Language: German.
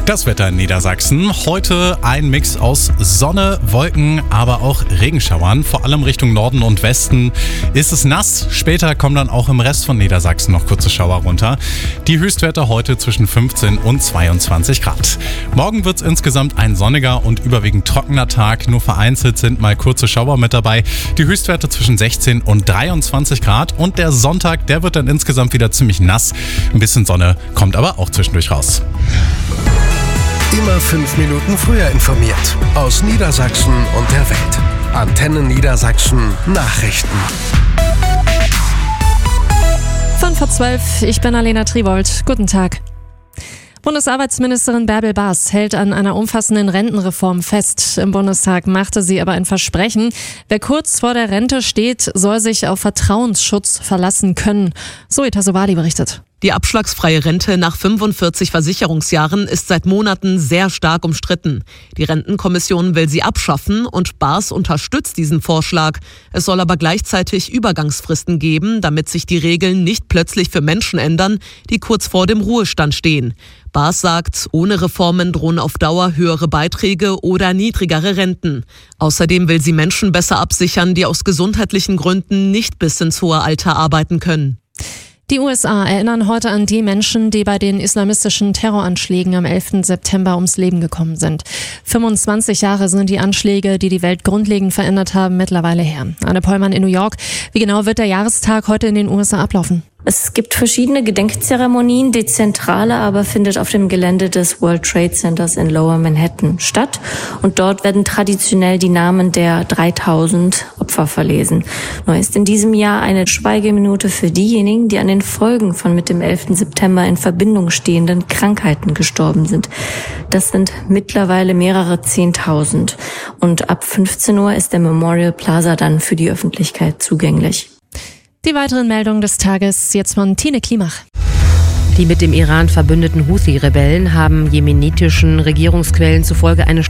Das Wetter in Niedersachsen. Heute ein Mix aus Sonne, Wolken, aber auch Regenschauern. Vor allem Richtung Norden und Westen ist es nass. Später kommen dann auch im Rest von Niedersachsen noch kurze Schauer runter. Die Höchstwerte heute zwischen 15 und 22 Grad. Morgen wird es insgesamt ein sonniger und überwiegend trockener Tag. Nur vereinzelt sind mal kurze Schauer mit dabei. Die Höchstwerte zwischen 16 und 23 Grad. Und der Sonntag, der wird dann insgesamt wieder ziemlich nass. Ein bisschen Sonne kommt aber auch zwischendurch raus. Immer 5 Minuten früher informiert. Aus Niedersachsen und der Welt. Antenne Niedersachsen Nachrichten. 5:12 Uhr, ich bin Alena Tribold. Guten Tag. Bundesarbeitsministerin Bärbel Baas hält an einer umfassenden Rentenreform fest. Im Bundestag machte sie aber ein Versprechen. Wer kurz vor der Rente steht, soll sich auf Vertrauensschutz verlassen können. Zoe Tassovali berichtet. Die abschlagsfreie Rente nach 45 Versicherungsjahren ist seit Monaten sehr stark umstritten. Die Rentenkommission will sie abschaffen und Baas unterstützt diesen Vorschlag. Es soll aber gleichzeitig Übergangsfristen geben, damit sich die Regeln nicht plötzlich für Menschen ändern, die kurz vor dem Ruhestand stehen. Baas sagt, ohne Reformen drohen auf Dauer höhere Beiträge oder niedrigere Renten. Außerdem will sie Menschen besser absichern, die aus gesundheitlichen Gründen nicht bis ins hohe Alter arbeiten können. Die USA erinnern heute an die Menschen, die bei den islamistischen Terroranschlägen am 11. September ums Leben gekommen sind. 25 Jahre sind die Anschläge, die die Welt grundlegend verändert haben, mittlerweile her. Anne Pollmann in New York. Wie genau wird der Jahrestag heute in den USA ablaufen? Es gibt verschiedene Gedenkzeremonien. Die zentrale aber findet auf dem Gelände des World Trade Centers in Lower Manhattan statt. Und dort werden traditionell die Namen der 3000 Opfer verlesen. Neu ist in diesem Jahr eine Schweigeminute für diejenigen, die an den Folgen von mit dem 11. September in Verbindung stehenden Krankheiten gestorben sind. Das sind mittlerweile mehrere 10.000. Und ab 15 Uhr ist der Memorial Plaza dann für die Öffentlichkeit zugänglich. Die weiteren Meldungen des Tages jetzt von Tine Klimach. Die mit dem Iran verbündeten Houthi-Rebellen haben jemenitischen Regierungsquellen zufolge eine